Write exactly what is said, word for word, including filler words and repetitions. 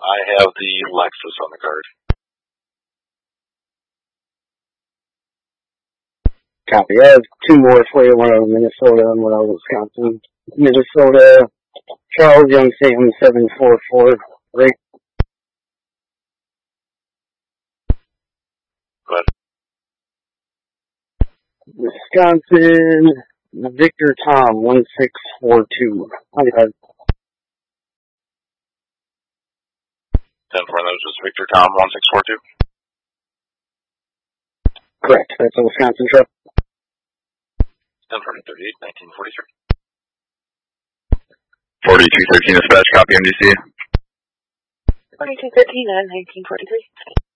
I have the Lexus on the card. Copy. I have two more for you, one out of Minnesota and one out of Wisconsin. Minnesota, Charles Young Sam seven four four. Right. Go ahead. Wisconsin, Victor Tom one six four two. Okay. ten four, that was just Victor Tom one six four two. Correct. That's a Wisconsin truck. ten four thirty-eight, nineteen forty-three. forty-two thirteen dispatch, copy M D C. forty-two thirteen and nineteen forty-three.